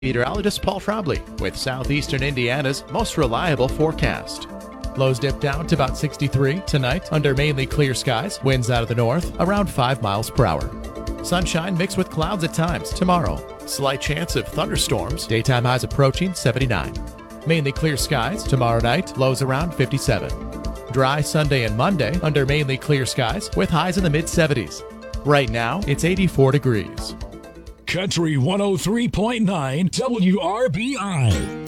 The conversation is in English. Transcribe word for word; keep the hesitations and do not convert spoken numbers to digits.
Meteorologist Paul Frobley with southeastern Indiana's most reliable forecast. Lows dip down to about sixty-three tonight under mainly clear skies. Winds out of the north around five miles per hour. Sunshine mixed with clouds at times tomorrow. Slight chance of thunderstorms. Daytime highs approaching seventy-nine. Mainly clear skies tomorrow night. Lows around fifty-seven. Dry Sunday and Monday under mainly clear skies with highs in the mid seventies. Right now it's eighty-four degrees. Country one oh three point nine W R B I.